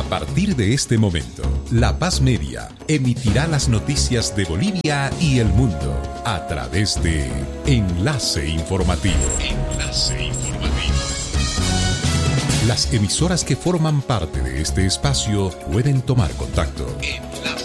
partir de este momento, La Paz Media emitirá las noticias de Bolivia y el mundo a través de Enlace Informativo. Enlace Informativo. Las emisoras que forman parte de este espacio pueden tomar contacto.